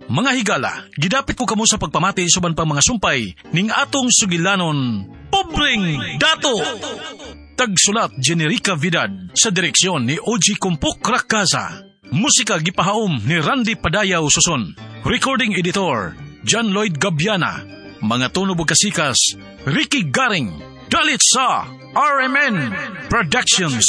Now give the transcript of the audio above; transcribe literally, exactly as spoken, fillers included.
Mga higala, gidapit ko kamo sa pagpamati suban pang mga sumpay ning atong sugilanon, Pobreng Dato! Tagsulat Generica Vidad sa direksyon ni O G Kumpok Rakaza. Musika gipahaom ni Randy Padayaw Suson. Recording editor John Lloyd Gabiana. Mga tunog ug kasikas Ricky Garing. Dalit sa R M N Productions.